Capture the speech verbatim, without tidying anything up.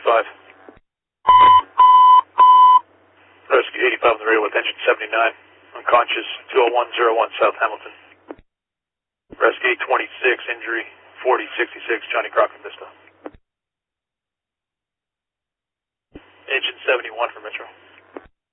eighty-five. Rescue eighty-five on the radio with engine seventy-nine. Unconscious, two oh one oh one South Hamilton. Rescue eight twenty-six, injury forty sixty-six, Johnny Crockett Vista. Engine seventy-one for Metro.